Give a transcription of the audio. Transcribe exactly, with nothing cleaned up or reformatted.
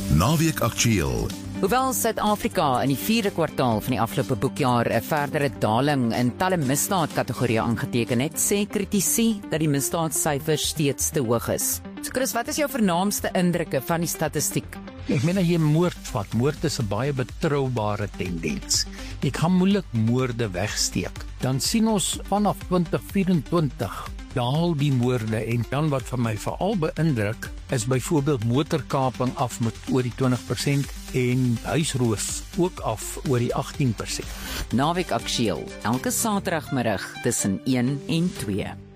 Naweek Aktueel. Hoewel Suid-Afrika in die vierde kwartaal van die afgelope boekjaar 'n verdere daling in talle misdaadkategorieë aangeteken het, sê kritici dat die misdaadsyfers steeds te hoog is. So Chris, wat is jou vernaamste indrukke van die statistiek? Ek meen as jy moord vat, moord is 'n baie betroubare tendens. Jy kan moeilik moorde wegsteek. Dan sien ons vanaf twintig vyf-en-twintig daal die moorde, en dan wat vir my veral beïndruk is byvoorbeeld motorkaping af met oor die twintig persent en huisroof ook af oor die agttien persent. Naweek Aktueel, elke Saterdagmiddag tussen een en twee.